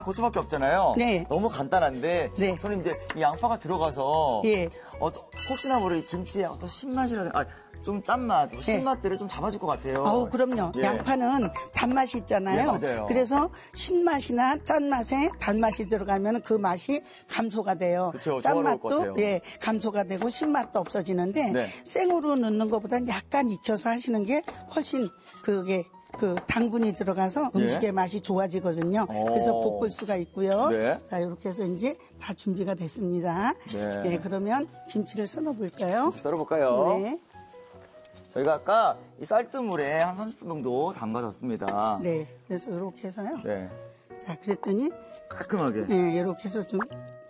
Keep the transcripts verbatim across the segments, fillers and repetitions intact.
고추밖에 없잖아요. 네. 너무 간단한데 네. 저는 이제 이 양파가 들어가서 예. 어, 혹시나 모르게 김치의 어떤 신맛이라든가 아, 좀 짠맛, 신맛들을 좀 잡아줄 것 같아요. 어우, 그럼요. 예. 양파는 단맛이 있잖아요. 예, 맞아요. 그래서 신맛이나 짠맛에 단맛이 들어가면 그 맛이 감소가 돼요. 그쵸, 조화로울 것 같아요. 짠맛도 예, 감소가 되고 신맛도 없어지는데 네. 생으로 넣는 것보다는 약간 익혀서 하시는 게 훨씬 그게 그 당분이 들어가서 음식의 예. 맛이 좋아지거든요. 오. 그래서 볶을 수가 있고요. 네. 자, 이렇게 해서 이제 다 준비가 됐습니다. 네. 예, 그러면 김치를 썰어 볼까요? 썰어볼까요? 네. 저희가 아까 이 쌀뜨물에 한 삼십 분 정도 담가뒀습니다. 네. 그래서 이렇게 해서요. 네. 자, 그랬더니 깔끔하게. 예, 이렇게 해서 좀,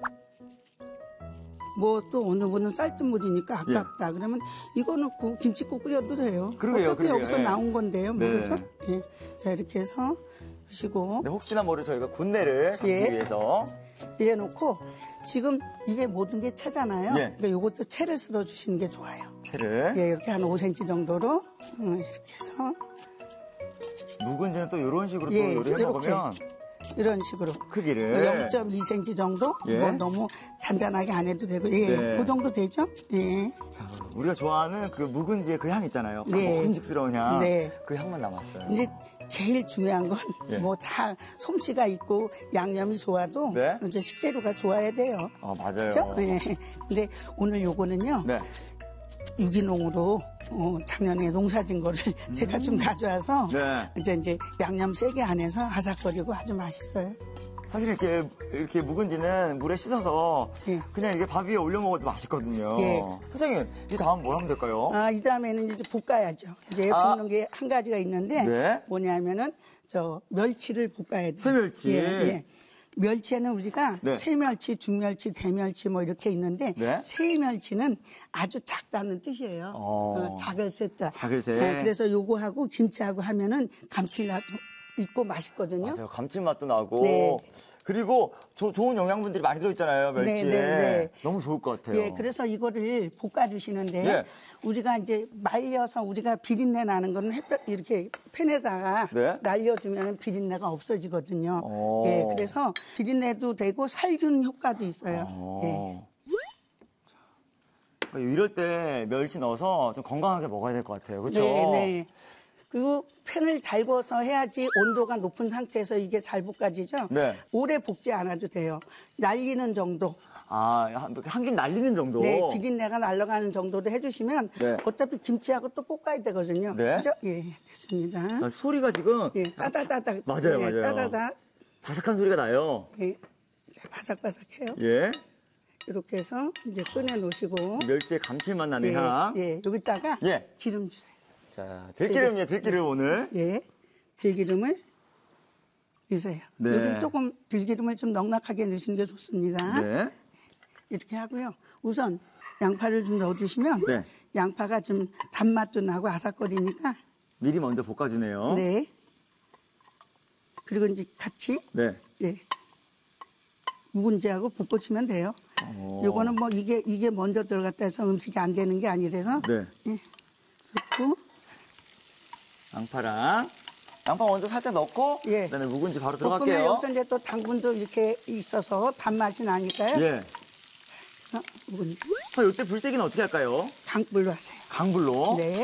뭐 또 어느 분은 쌀뜨물이니까 아깝다. 그러면 이거 넣고 김치국 끓여도 돼요. 그러게요, 어차피 그러게요. 여기서 예. 나온 건데요. 네. 모르죠? 예. 자, 이렇게 해서 하시고, 네, 혹시나 모를 저희가 군내를 잡기 예. 위해서 이래 놓고, 지금 이게 모든 게 채잖아요. 예. 그러니까 이것도 채를 쓸어 주시는 게 좋아요. 채를 예, 이렇게 한 오 센티미터 정도로, 음, 이렇게 해서, 묵은지는 또 이런 식으로 예, 또 요리해 이렇게. 먹으면 이런 식으로. 크기를 영 점 이 센티미터 정도? 예. 뭐 너무 잔잔하게 안 해도 되고, 예, 네. 그 정도 되죠? 예. 자, 우리가 좋아하는 그 묵은지의 그 향 있잖아요. 네. 먹음직스러운 향. 네. 그 향만 남았어요. 이제 제일 중요한 건 예. 뭐 다 솜씨가 있고 양념이 좋아도 네. 이제 식재료가 좋아야 돼요. 어, 맞아요. 그렇죠? 예. 근데 오늘 요거는요. 네. 유기농으로 어, 작년에 농사진 거를 제가 좀 가져와서 네. 이제 이제 양념 세게 안 해서 아삭거리고 아주 맛있어요. 사실 이렇게 이렇게 묵은지는 물에 씻어서 예. 그냥 이게 밥 위에 올려 먹어도 맛있거든요. 예. 선생님, 이 다음 뭘 하면 될까요? 아, 이 다음에는 이제 볶아야죠. 이제 아. 볶는 게 한 가지가 있는데 네. 뭐냐면은 저 멸치를 볶아야 돼요. 새멸치. 예, 예. 멸치에는 우리가 네. 새멸치, 중멸치, 대멸치 뭐 이렇게 있는데 네. 새멸치는 아주 작다는 뜻이에요. 어. 어, 작을 새자. 작을 새. 네, 그래서 요거하고 김치하고 하면은 감칠맛 있고 맛있거든요. 맞아요. 감칠맛도 나고. 네. 그리고 조- 좋은 영양분들이 많이 들어있잖아요, 멸치에. 네, 네, 네. 너무 좋을 것 같아요. 예, 그래서 이거를 볶아주시는데 예. 우리가 이제 말려서 우리가 비린내 나는 거는 햇볕 이렇게 팬에다가 네. 날려주면 비린내가 없어지거든요. 오. 예, 그래서 비린내도 되고 살균 효과도 있어요. 어. 자, 이럴 때 멸치 넣어서 좀 건강하게 먹어야 될 것 같아요. 그렇죠? 네, 네. 그리고 팬을 달궈서 해야지 온도가 높은 상태에서 이게 잘 볶아지죠. 네. 오래 볶지 않아도 돼요. 날리는 정도. 아, 한김 날리는 정도. 네, 비린내가 날아가는 정도로 해주시면 네. 어차피 김치하고 또 볶아야 되거든요. 네. 그죠? 예, 됐습니다. 아, 소리가 지금 예, 따다다닥. 맞아요, 예, 맞아요. 따다닥. 바삭한 소리가 나요. 예, 자, 바삭바삭해요. 예. 이렇게 해서 이제 꺼내 놓으시고. 멸치의 감칠맛 나는 예, 향. 예, 여기다가 예. 기름 주세요. 자, 들기름이에요, 들기름 오늘. 예, 들기름을 넣으세요. 네. 여기 조금 들기름을 좀 넉넉하게 넣으시는 게 좋습니다. 네. 이렇게 하고요. 우선 양파를 좀 넣어주시면 네. 양파가 좀 단맛도 나고 아삭거리니까. 미리 먼저 볶아주네요. 네. 그리고 이제 같이 네. 예. 묵은지하고 볶아주면 돼요. 오. 요거는 뭐 이게 이게 먼저 들어갔다 해서 음식이 안 되는 게 아니라서 네. 예. 넣고 양파랑 양파 먼저 살짝 넣고 예. 그다음에 묵은지 바로 볶으면 들어갈게요. 여기서 이제 또 당분도 이렇게 있어서 단맛이 나니까요. 예. 그래서 묵은지 자, 이때 불세기는 어떻게 할까요? 강불로 하세요. 강불로. 네.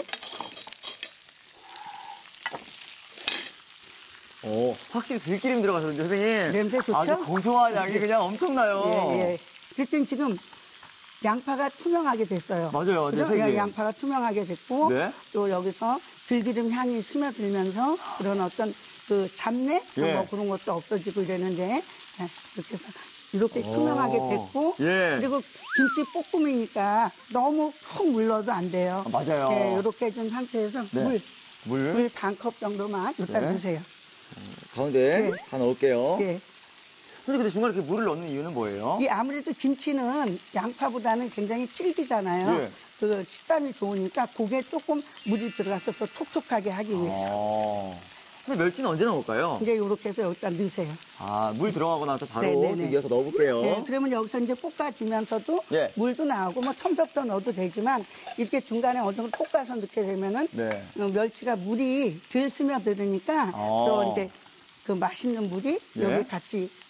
오, 확실히 들기름 들어가서 그런지 선생님. 냄새 좋죠? 아주 고소한 향이 예. 그냥 엄청나요. 예, 예. 그랬더니 지금 양파가 투명하게 됐어요. 맞아요, 맞아요. 그죠? 색이. 예, 양파가 투명하게 됐고 네. 또 여기서 들기름 향이 스며들면서 그런 어떤 그 잡내 예. 뭐 그런 것도 없어지고 이러는데 예, 이렇게 해서 이렇게 오. 투명하게 됐고 예. 그리고 김치 볶음이니까 너무 푹 물러도 안 돼요. 아, 맞아요. 예, 이렇게 해준 상태에서 네. 물, 물. 물 반 컵 정도만 여기다 네. 넣으세요. 가운데 예. 다 넣을게요. 예. 근데 근데 중간에 이렇게 물을 넣는 이유는 뭐예요? 이 아무래도 김치는 양파보다는 굉장히 질기잖아요. 예. 그 식감이 좋으니까 고기에 조금 물이 들어가서 더 촉촉하게 하기 위해서. 아. 근데 멸치는 언제 넣을까요? 이제 이렇게 해서 여기다 넣으세요. 아, 물 들어가고 나서 바로 네네네. 이어서 넣어볼게요. 네, 그러면 여기서 이제 볶아지면서도 예. 물도 나오고 뭐 첨섭도 넣어도 되지만 이렇게 중간에 어느 정도 볶아서 넣게 되면은 네. 어, 멸치가 물이 덜 스며들으니까 어. 또 이제 그 맛있는 물이 예. 여기 같이